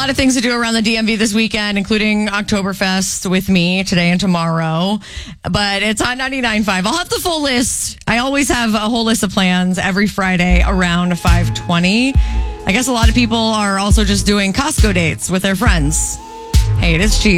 lot of things to do around the DMV this weekend, including Oktoberfest with me today and tomorrow. But it's on 99.5. I'll have the full list. I always have a whole list of plans every Friday around 5:20. I guess a lot of people are also just doing Costco dates with their friends. Hey, it is cheap.